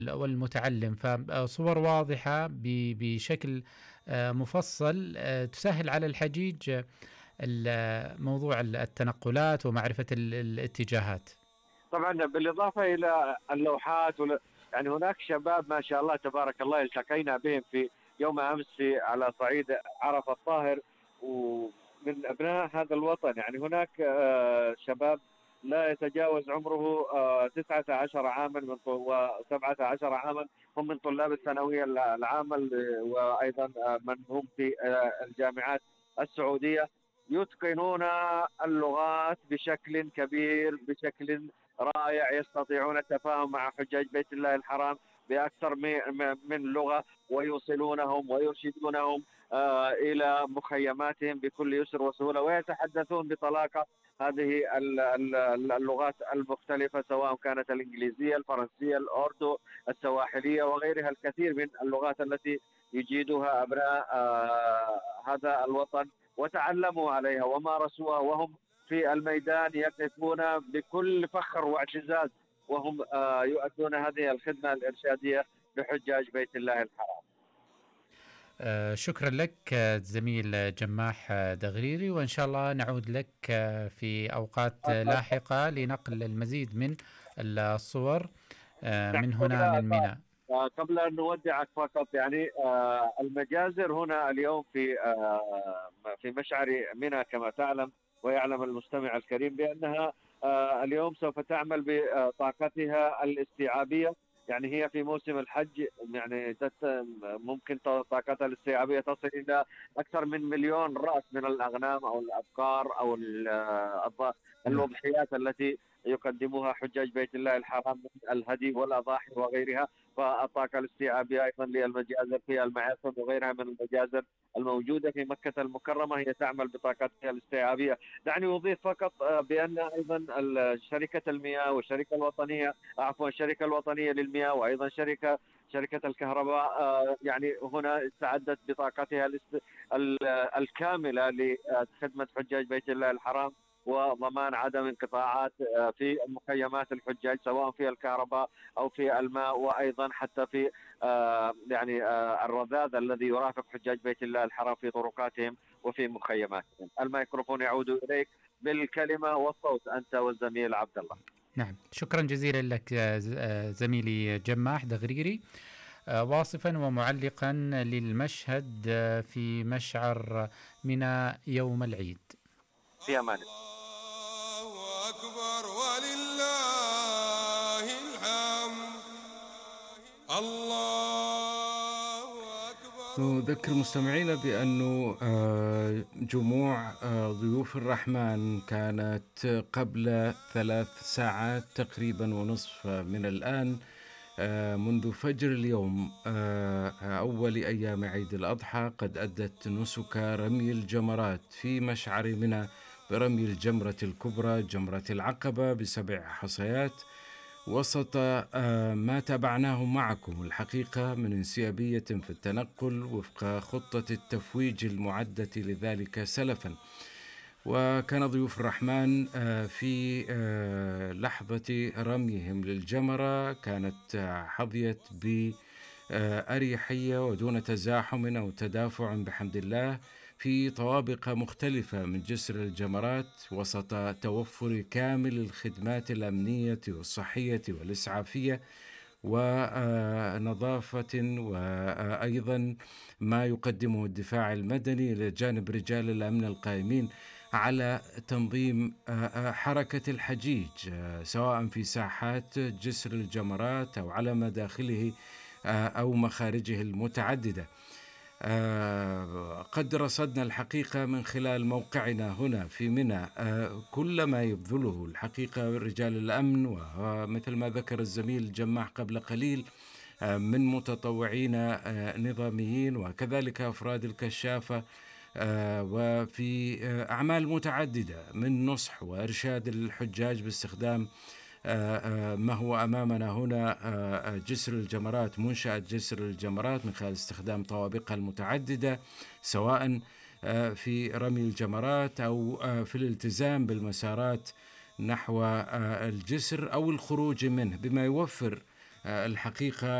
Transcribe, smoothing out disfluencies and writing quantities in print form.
والمتعلم، فصور واضحة بشكل مفصل تسهل على الحجيج موضوع التنقلات ومعرفة الاتجاهات. طبعا بالإضافة إلى اللوحات يعني هناك شباب ما شاء الله تبارك الله التقينا بهم في يوم أمس على صعيد عرفة الطاهر، ومن أبناء هذا الوطن. يعني هناك شباب لا يتجاوز عمره 19 عاما و17 عاما، هم من طلاب الثانوية العامة، وأيضا من هم في الجامعات السعودية، يتقنون اللغات بشكل كبير، بشكل رائع، يستطيعون التفاهم مع حجاج بيت الله الحرام بأكثر من لغة، ويوصلونهم ويرشدونهم إلى مخيماتهم بكل يسر وسهولة، ويتحدثون بطلاقة هذه اللغات المختلفة، سواء كانت الإنجليزية، الفرنسية، الأوردو، السواحلية، وغيرها الكثير من اللغات التي يجيدها أبناء هذا الوطن، وتعلموا عليها ومارسوها، وهم في الميدان يقفون بكل فخر واعتزاز، وهم يؤدون هذه الخدمة الإرشادية لحجاج بيت الله الحرام. شكرا لك زميل جماح دغريري، وإن شاء الله نعود لك في أوقات لاحقة لنقل المزيد من الصور من هنا من منى. قبل أن نودعك فقط، يعني المجازر هنا اليوم في مشعر منى كما تعلم، ويعلم المستمع الكريم بأنها اليوم سوف تعمل بطاقتها الاستيعابية. يعني هي في موسم الحج، يعني ممكن طاقتها الاستيعابية تصل إلى أكثر من 1,000,000 رأس من الأغنام أو الأبقار أو الأضحيات التي يقدمها حجاج بيت الله الحرام من الهدي والأضاحي وغيرها. فالطاقة الاستيعابية أيضا للمجازر في المعاصم وغيرها من المجازر الموجودة في مكة المكرمة هي تعمل بطاقتها الاستيعابية. دعني أضيف فقط بأن أيضا شركة المياه والشركة الوطنية، عفوا الشركة الوطنية للمياه، وأيضا شركة الكهرباء، يعني هنا استعدت بطاقتها الكاملة لخدمة حجاج بيت الله الحرام، وضمان عدم انقطاعات في مخيمات الحجاج، سواء في الكهرباء أو في الماء، وأيضا حتى في يعني الرذاذ الذي يرافق حجاج بيت الله الحرام في طرقاتهم وفي مخيماتهم. الميكروفون يعود إليك بالكلمة والصوت أنت والزميل عبد الله. نعم، شكرا جزيلا لك زميلي جماح دغريري، واصفا ومعلقا للمشهد في مشعر منى يوم العيد. في أمان الله. الله أكبر ولله الحمد. الله أكبر. نذكر مستمعينا بأنه جموع ضيوف الرحمن كانت قبل 3 ساعات تقريبا ونصف من الآن، منذ فجر اليوم أول أيام عيد الأضحى، قد أدت نسك رمي الجمرات في مشعر منى برمي الجمرة الكبرى جمرة العقبة ب7 حصيات، وسط ما تابعناه معكم الحقيقة من انسيابية في التنقل وفق خطة التفويج المعدة لذلك سلفا. وكان ضيوف الرحمن في لحظة رميهم للجمرة كانت حظيت بأريحية ودون تزاحم أو تدافع بحمد الله في طوابق مختلفة من جسر الجمرات، وسط توفر كامل الخدمات الأمنية والصحية والإسعافية ونظافة، وأيضا ما يقدمه الدفاع المدني إلى جانب رجال الأمن القائمين على تنظيم حركة الحجيج، سواء في ساحات جسر الجمرات أو على مداخله أو مخارجه المتعددة. قد رصدنا الحقيقة من خلال موقعنا هنا في منى كل ما يبذله الحقيقة رجال الأمن، ومثل ما ذكر الزميل جماح قبل قليل من متطوعين نظاميين وكذلك أفراد الكشافة، وفي أعمال متعددة من نصح وإرشاد الحجاج باستخدام ما هو أمامنا هنا جسر الجمرات، منشأة جسر الجمرات، من خلال استخدام طوابقها المتعددة سواء في رمي الجمرات أو في الالتزام بالمسارات نحو الجسر أو الخروج منه، بما يوفر الحقيقة